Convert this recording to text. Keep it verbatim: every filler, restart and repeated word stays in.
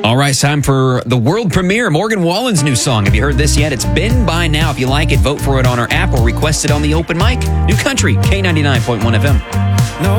All right, it's time for the world premiere, Morgan Wallen's new song. Have you heard this yet? It's Been By Now. If you like it, vote for it on our app or request it on the open mic. New Country, K ninety-nine point one F M. No